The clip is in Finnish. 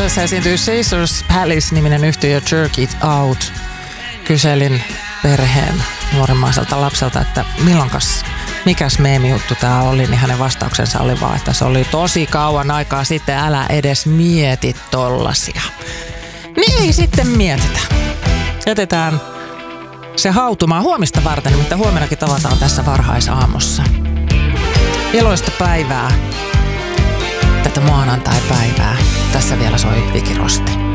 Suomessa esiintyy Caesars Palace-niminen yhtiö Jerk It Out. Kyselin perheen nuorimmaiselta lapselta, että mikäs meemijuttu tää oli, niin hänen vastauksensa oli vaan, että se oli tosi kauan aikaa sitten, älä edes mieti tollasia. Niin ei sitten mietitä. Jätetään se hautumaan huomista varten, nimittäin huomennakin tavataan tässä varhaisaamussa. Iloista päivää, tätä maanantai-päivää. Tässä vielä soi Viki Rosti.